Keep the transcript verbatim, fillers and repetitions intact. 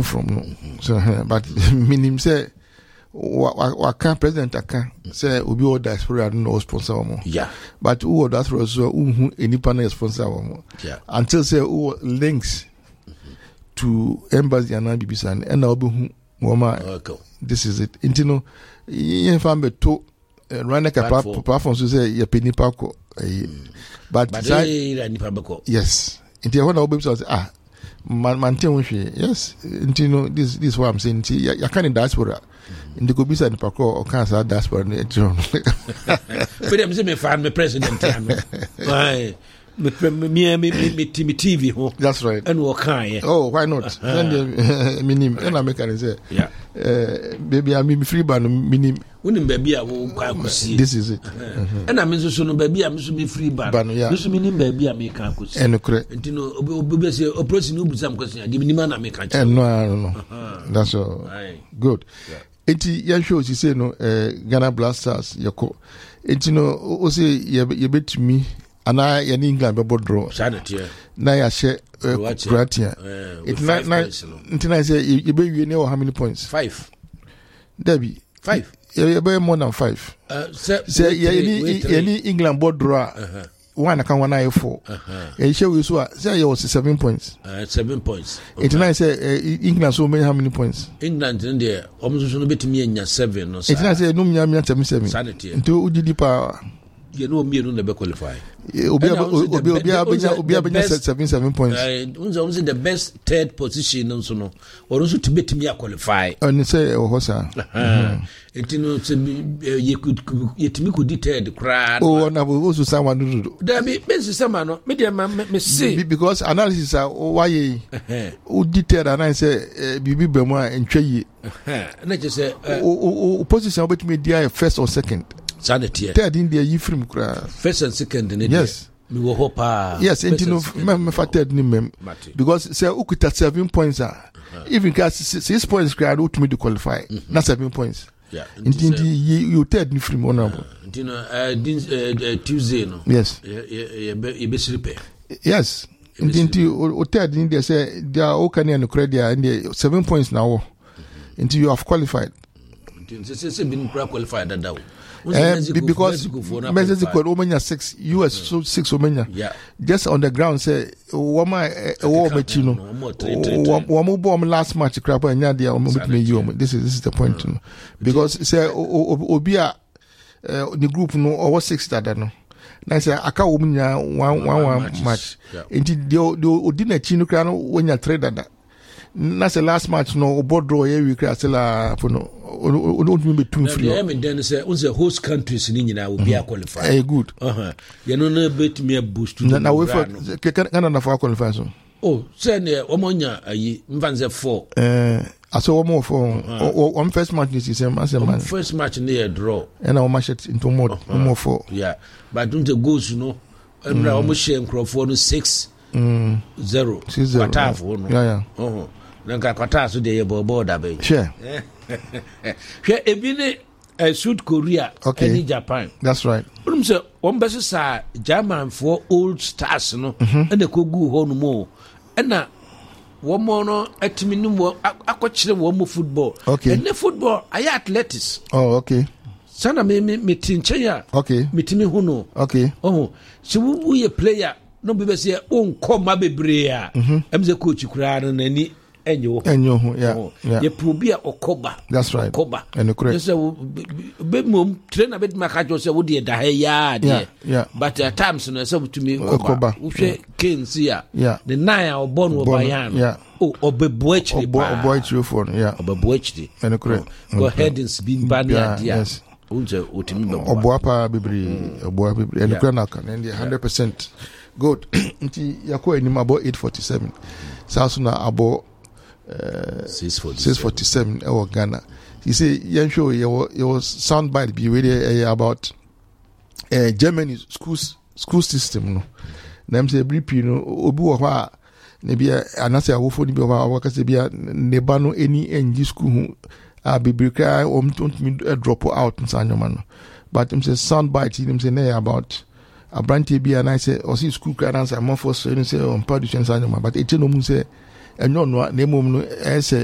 from no. Mm-hmm. So uh, but minim say waka president aka say obi o diaspora no sponsor mo. Yeah. But who diaspora so who any panel sponsor mo. Yeah. Until say who links mm-hmm. to embassy and B B C and na obi hu woma. Okay. This is it. Intino yen fambe to run like a platform so say ye peni pa ko. But but they nipa beko. Yes. Intino when obi say ah man maintain yes. Intino this this is what I'm saying. You can in diaspora. In the Gobisa and Paco or Cancer diaspora. But I'm saying, me fan, me president. Why? Me me me me T V home. That's right. And what kind? Oh, why not? Minim. And I make an say. Yeah. Baby, I mean free ban minim. When baby I will see. This is it. And I mean so no baby I should be free ban. This minim baby I make can see. And correct. And you know, obi say operation no be some question. The minimum I make can. And no, no, no. That's all. Good. Enti yan show she say no eh Ghana Blasters yako. Enti no o say ye ye betumi ana ye ni England be draw. Na ya share Croatia. It na na enti na say ye be wie ne how many points? Five. Debbie. Five. Ye be more than five. Uh say ye ni ye ni England board draw. Uh-huh. One can one eye four. Uh-huh. Show you so say you was seven points. Uh, seven points. Okay. It now say uh, England so many how many points? England in there almost so no betimi nya seven no. It now say no nya nya seven seven. Into udi power. You know me no be qualify. Obi obi obi abenya obi abenya seven seven points. Uh, unzo the best third position no so no. Or also to betimi qualify. And say o hosa. It no say you could yetimi could di third crowd. Oh na bo so someone do. There be me say man no me dey me say because analysis are why you di third and I say bibi be mo entwa yi. Na just say o position betimi dia first or second. Sanity. Third in the ye film cry. First and second in it. Yes. Me wo hope. Yes, and you know me for third ni mem. Because say ukuta seven points are. Even cast six points cry out me to qualify. Not seven points. Yeah. Indeed you third ni film honorable. You know uh Tuesday no. Yes. You be sleep. Yes. Indeed you third in there say there are all can and credit and seven points now. Until you have qualified. Until say say been qualified that that. Uh, because Mexico Omania six, U S so six Omania. Yeah. Just on the ground say Wama a war machino. Wamu bomb last match crap and yadia. This is this is the point. No. Because say Obia the group no or six that no. Now say aka Omania one one one match. Inti the Odina Chino crano when you trade that. That's the last match no board draw here we create la for no don't me too free. I mean then say on the host countries in India will be qualified. Eh good. Uh-huh. You know no bet me a boost to. Now we for Canada for qualify so. Oh, say ne omonya ayi mvanze four. Eh aso one more for on first match this is same as man. First match near draw. And our match into more more four. Yeah. But don't the goals you know. Emra almost share Crawford no six mm zero. six zero. Yeah yeah. Oh. Nanka kwata so dey board abai. Sure. Hwe ebine uh, South Korea okay. and Japan. That's right. Um say one best sa German for old stars no and the kogu ho no mo. And na one more no atimi no mo akokire one mo football. Okay. And the football ay athletics. Oh okay. Sana me me me tinche ya. Okay. Mitimi ho no. Okay. Oh. So we a player no be say on come bebre a. Em say coach kura no nani enyo enyo yeah, oh. yeah. Ye probia okoba. That's right. Okoba. And correct. Yes, be mom trainer bit makajo say wo de da ha ya de. Yeah. But at times no say to me okoba. Wo hwe Keynes ya. Yeah. The nine a obon wo bayan. Yeah. Oh, obebo actually. Obebo actually for yeah. Obebo actually. And correct. Go headings bin ban ya dia. Yes. Unje otimi be. Obo apa bibri, obo bibri. And correct na kan and one hundred percent. Good. Nti yakọ enim about eight forty-seven. South na about Uh, six forty-seven or Ghana. You see, you show your your soundbite be really uh, about uh, Germany schools school system. No, them say brief you know obi wa maybe anase awofo ni bi wa wa kase bi neba no any N G school ah be cry om don't me drop out nsanyoma no. But them say soundbite them say na about a branch bi and I say or see school cry answer more for so say on production nsanyoma but it no mun say and no no name no